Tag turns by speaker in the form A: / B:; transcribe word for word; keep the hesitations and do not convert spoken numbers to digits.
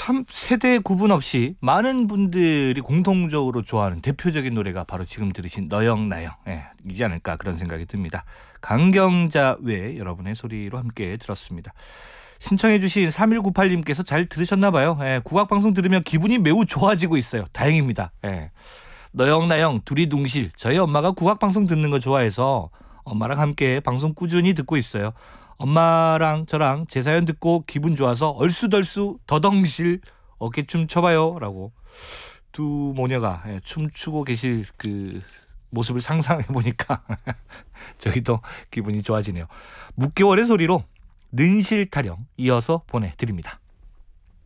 A: 참 세대 구분 없이 많은 분들이 공통적으로 좋아하는 대표적인 노래가 바로 지금 들으신 너영나영 예, 이지 않을까 그런 생각이 듭니다. 강경자 외 여러분의 소리로 함께 들었습니다. 신청해 주신 삼일구팔님께서 잘 들으셨나 봐요. 예, 국악방송 들으면 기분이 매우 좋아지고 있어요. 다행입니다. 예. 너영나영 두리둥실 저희 엄마가 국악방송 듣는 거 좋아해서 엄마랑 함께 방송 꾸준히 듣고 있어요. 엄마랑 저랑 제 사연 듣고 기분 좋아서 얼쑤덜쑤 더덩실 어깨춤 춰봐요 라고 두 모녀가 예, 춤추고 계실 그 모습을 상상해 보니까 저희도 기분이 좋아지네요. 묵개월의 소리로 는실 타령 이어서 보내드립니다.